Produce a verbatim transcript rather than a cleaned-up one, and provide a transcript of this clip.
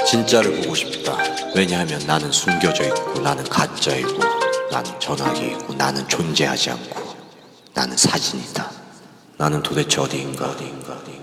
진짜를 보고 싶다. 왜냐하면 나는 숨겨져 있고, 나는 가짜이고, 나는 전화기이고, 나는 존재하지 않고, 나는 사진이다. 나는 도대체 어디인가 어디인가 어디인가